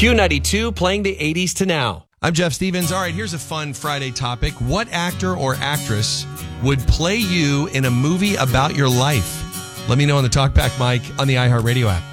Q92 playing the 80s to now. I'm Jeff Stevens. All right, here's a fun Friday topic. What actor or actress would play you in a movie about your life? Let me know on the Talkback mic on the iHeartRadio app.